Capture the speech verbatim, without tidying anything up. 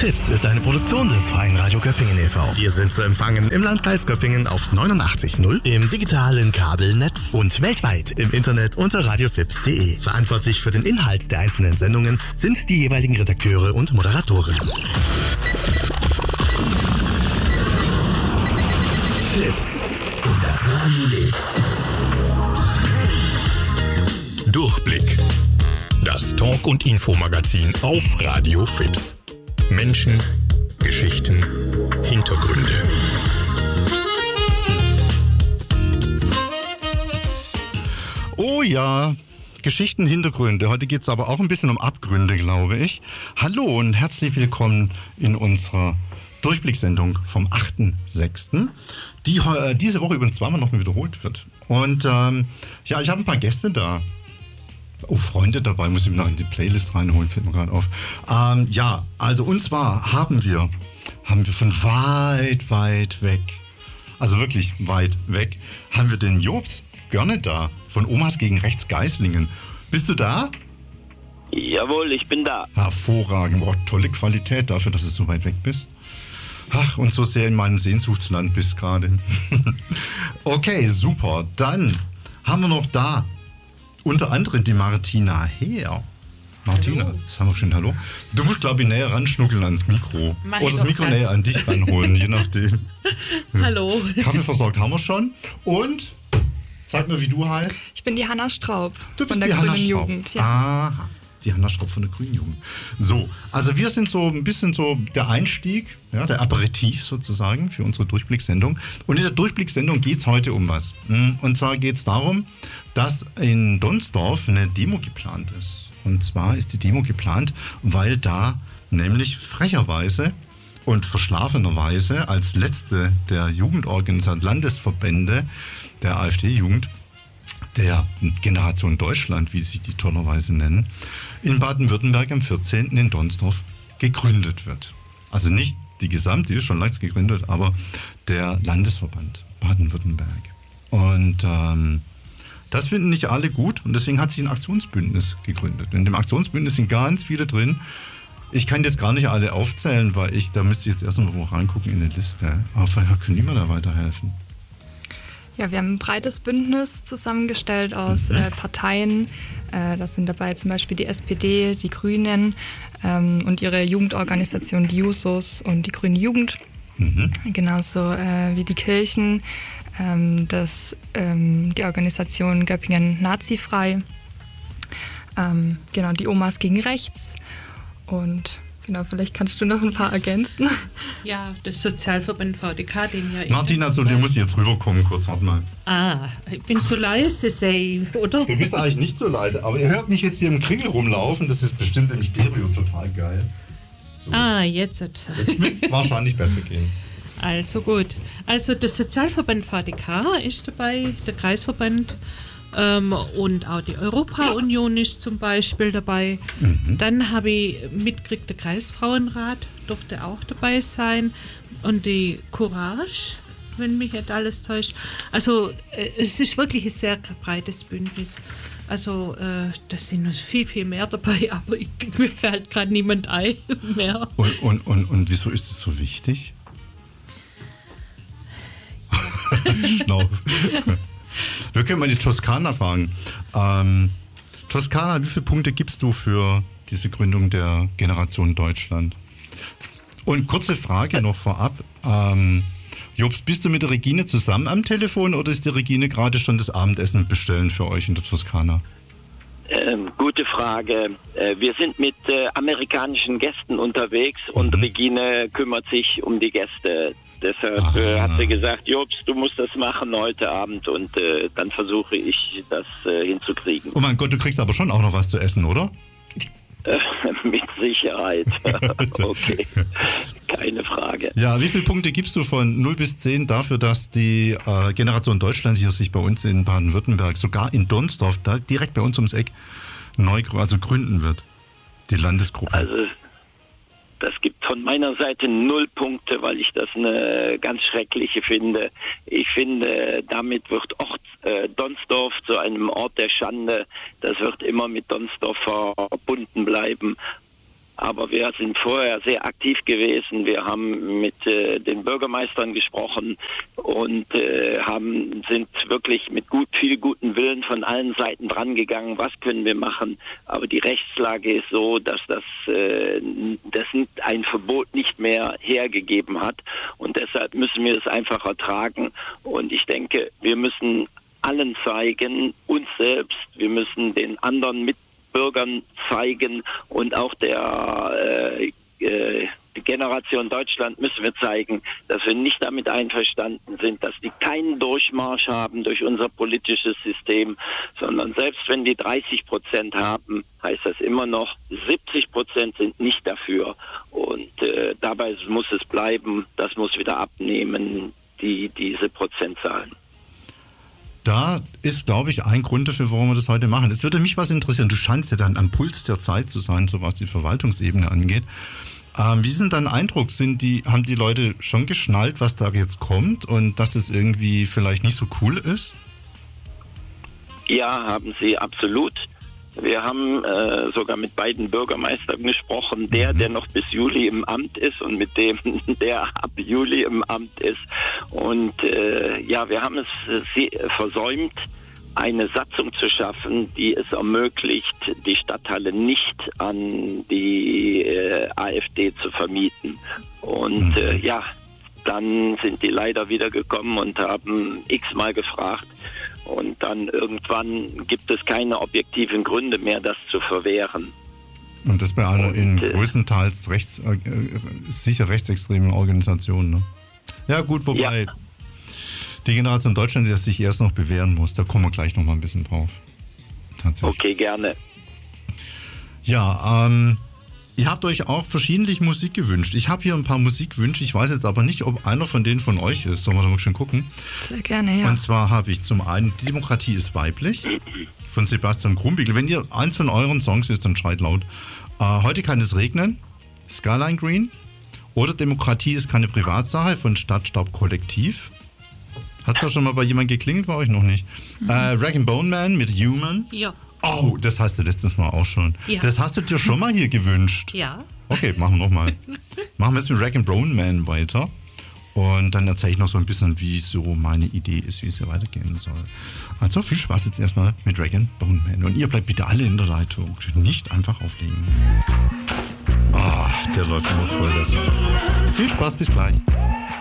Fips ist eine Produktion des Freien Radio Göppingen e V. Wir sind zu empfangen im Landkreis Göppingen auf neunundachtzig Komma null, im digitalen Kabelnetz und weltweit im Internet unter radiofips punkt de. Verantwortlich für den Inhalt der einzelnen Sendungen sind die jeweiligen Redakteure und Moderatoren. Fips und das Radio lebt. Durchblick. Das Talk- und Infomagazin auf Radio Fips. Menschen, Geschichten, Hintergründe. Oh ja, Geschichten, Hintergründe. Heute geht es aber auch ein bisschen um Abgründe, glaube ich. Hallo und herzlich willkommen in unserer Durchblicksendung vom achten sechsten, die äh, diese Woche übrigens zweimal noch mal wiederholt wird. Und ähm, ja, ich habe ein paar Gäste da. Oh, Freunde dabei, muss ich mir noch in die Playlist reinholen, fällt mir gerade auf. Ähm, ja, also und zwar haben wir, haben wir von weit, weit weg, also wirklich weit weg, haben wir den Jobs Görne da, von Omas gegen Rechts Geislingen. Bist du da? Jawohl, ich bin da. Hervorragend, oh, tolle Qualität dafür, dass du so weit weg bist. Ach, und so sehr in meinem Sehnsuchtsland bist gerade. Okay, super. Dann haben wir noch da unter anderem die Martina Heer. Martina, hallo. Das haben wir schon, hallo. Du musst, glaube ich, näher ranschnuckeln ans Mikro. Mach Oder das Mikro näher an dich ranholen, je nachdem. Hallo. Kaffee versorgt haben wir schon. Und, sag mir, wie du heißt. Ich bin die Hanna Straub du bist von der die Grünen Hanna Straub. Jugend. Ja. Aha, die Hanna Straub von der Grünen Jugend. So, also wir sind so ein bisschen so der Einstieg, ja, der Aperitif sozusagen für unsere Durchblicksendung. Und in der Durchblicksendung geht es heute um was. Und zwar geht es darum, dass in Donsdorf eine Demo geplant ist. Und zwar ist die Demo geplant, weil da nämlich frecherweise und verschlafenerweise als letzte der Jugendorganisation Landesverbände der AfD-Jugend, der Generation Deutschland, wie sich die tollerweise nennen, in Baden-Württemberg am vierzehnten in Donsdorf gegründet wird. Also nicht die gesamte, die ist schon längst gegründet, aber der Landesverband Baden-Württemberg. Und ähm, das finden nicht alle gut und deswegen hat sich ein Aktionsbündnis gegründet. In dem Aktionsbündnis sind ganz viele drin. Ich kann jetzt gar nicht alle aufzählen, weil ich, da müsste ich jetzt erst mal wo reingucken in eine Liste. Aber vielleicht können die mir da weiterhelfen. Ja, wir haben ein breites Bündnis zusammengestellt aus mhm. äh, Parteien. Äh, das sind dabei zum Beispiel die S P D, die Grünen ähm, und ihre Jugendorganisation, die Jusos und die Grüne Jugend. Mhm. Genauso äh, wie die Kirchen, ähm, das, ähm, die Organisation Göppingen Nazifrei, ähm, genau, die Omas gegen Rechts und genau, vielleicht kannst du noch ein paar ergänzen. Ja, das Sozialverband V D K, den ja... Martina, zu dir muss ich jetzt rüberkommen, kurz, warte mal. Ah, ich bin zu leise, say, oder? Du bist eigentlich nicht so leise, aber ihr hört mich jetzt hier im Kringel rumlaufen, das ist bestimmt im Stereo total geil. So. Ah, jetzt. Jetzt müsste es wahrscheinlich besser gehen. Also gut. Also das Sozialverband V D K ist dabei, der Kreisverband ähm, und auch die Europa-Union ist zum Beispiel dabei. Mhm. Dann habe ich mitgekriegt, der Kreisfrauenrat durfte auch dabei sein und die Courage, wenn mich nicht alles täuscht. Also äh, es ist wirklich ein sehr breites Bündnis. Also äh, das sind noch viel, viel mehr dabei, aber ich, mir fällt gerade niemand ein mehr. Und, und, und, und wieso ist es so wichtig? Schnauf. Wir können mal die Toskana fragen. Ähm, Toskana, wie viele Punkte gibst du für diese Gründung der Generation Deutschland? Und kurze Frage noch vorab. Ähm, Jobs, bist du mit der Regine zusammen am Telefon oder ist die Regine gerade schon das Abendessen bestellen für euch in der Toskana? Ähm, gute Frage. Äh, wir sind mit äh, amerikanischen Gästen unterwegs mhm. und Regine kümmert sich um die Gäste. Deshalb äh, hat sie gesagt, Jobs, du musst das machen heute Abend und äh, dann versuche ich das äh, hinzukriegen. Oh mein Gott, du kriegst aber schon auch noch was zu essen, oder? Äh, mit Sicherheit. Okay, keine Frage. Ja, wie viele Punkte gibst du von null bis zehn dafür, dass die äh, Generation Deutschland hier sich bei uns in Baden-Württemberg, sogar in Donsdorf, da direkt bei uns ums Eck, neu also gründen wird, die Landesgruppe? Also das gibt von meiner Seite null Punkte, weil ich das eine ganz schreckliche finde. Ich finde, damit wird Ort, äh, Donsdorf zu einem Ort der Schande. Das wird immer mit Donsdorf verbunden bleiben. Aber wir sind vorher sehr aktiv gewesen. Wir haben mit äh, den Bürgermeistern gesprochen und äh, haben, sind wirklich mit gut, viel guten Willen von allen Seiten dran gegangen. Was können wir machen? Aber die Rechtslage ist so, dass das, äh, das ein Verbot nicht mehr hergegeben hat. Und deshalb müssen wir es einfach ertragen. Und ich denke, wir müssen allen zeigen, uns selbst, wir müssen den anderen Mitbürgern zeigen und auch der äh, äh, Generation Deutschland müssen wir zeigen, dass wir nicht damit einverstanden sind, dass die keinen Durchmarsch haben durch unser politisches System, sondern selbst wenn die dreißig Prozent haben, heißt das immer noch, siebzig Prozent sind nicht dafür. Und äh, dabei muss es bleiben, das muss wieder abnehmen, die, diese Prozentzahlen. Da ist, glaube ich, ein Grund dafür, warum wir das heute machen. Es würde mich was interessieren. Du scheinst ja dann am Puls der Zeit zu sein, so was die Verwaltungsebene angeht. Ähm, wie ist denn dein Eindruck? Sind die, haben die Leute schon geschnallt, was da jetzt kommt und dass es irgendwie vielleicht nicht so cool ist? Ja, haben sie absolut. Wir haben äh, sogar mit beiden Bürgermeistern gesprochen, der, der noch bis Juli im Amt ist und mit dem, der ab Juli im Amt ist. Und äh, ja, wir haben es äh, versäumt, eine Satzung zu schaffen, die es ermöglicht, die Stadthalle nicht an die äh, AfD zu vermieten. Und äh, ja, dann sind die leider wieder gekommen und haben x-mal gefragt. Und dann irgendwann gibt es keine objektiven Gründe mehr, das zu verwehren. Und das bei einer Und, in äh, größtenteils rechts, äh, sicher rechtsextremen Organisation, ne? Ja gut, wobei Ja. die Generation Deutschland, die sich erst noch bewähren muss, da kommen wir gleich noch mal ein bisschen drauf. Tatsächlich. Okay, gerne. Ja, ähm, ihr habt euch auch verschiedentlich Musik gewünscht. Ich habe hier ein paar Musikwünsche, ich weiß jetzt aber nicht, ob einer von denen von euch ist. Sollen wir da mal schon gucken? Sehr gerne, ja. Und zwar habe ich zum einen Die Demokratie ist weiblich von Sebastian Krumbiegel. Wenn ihr eins von euren Songs ist, dann schreit laut. Äh, Heute kann es regnen, Skyline Green. Oder Demokratie ist keine Privatsache von Stadtstaub Kollektiv. Hat es da schon mal bei jemandem geklingelt? Bei euch noch nicht. Mhm. Äh, Rag and Bone Man mit Human. Ja. Oh, das hast du letztes Mal auch schon. Ja. Das hast du dir schon mal hier gewünscht. Ja. Okay, machen wir nochmal. Machen wir jetzt mit Rag and Bone Man weiter. Und dann erzähle ich noch so ein bisschen, wie so meine Idee ist, wie es hier weitergehen soll. Also viel Spaß jetzt erstmal mit Rag and Bone Man. Und ihr bleibt bitte alle in der Leitung. Nicht einfach auflegen. Ah, der läuft immer voll. Das. Viel Spaß, bis gleich.